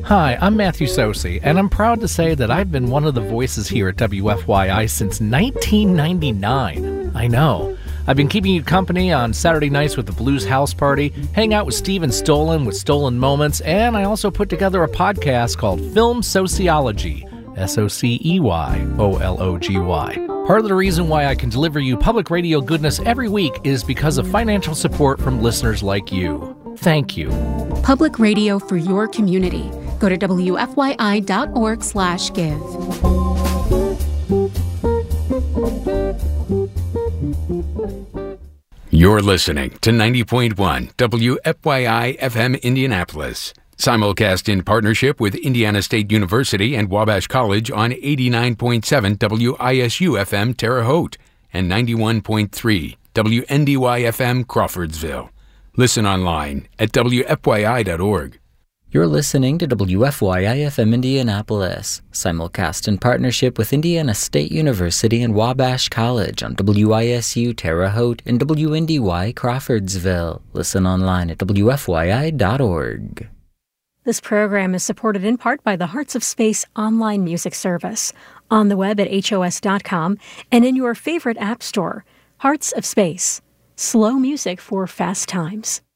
Hi, I'm Matthew Sosi, and I'm proud to say that I've been one of the voices here at WFYI since 1999. I know. I've been keeping you company on Saturday nights with the Blues House Party, hang out with Steven Stolen with Stolen Moments, and I also put together a podcast called Film Sociology, Sociology. Part of the reason why I can deliver you public radio goodness every week is because of financial support from listeners like you. Thank you. Public radio for your community. Go to WFYI.org/give. You're listening to 90.1 WFYI FM Indianapolis. Simulcast in partnership with Indiana State University and Wabash College on 89.7 WISU FM Terre Haute and 91.3 WNDY FM Crawfordsville. Listen online at WFYI.org. You're listening to WFYI FM Indianapolis, simulcast in partnership with Indiana State University and Wabash College on WISU Terre Haute and WNDY Crawfordsville. Listen online at WFYI.org. This program is supported in part by the Hearts of Space online music service, on the web at HOS.com and in your favorite app store. Hearts of Space, slow music for fast times.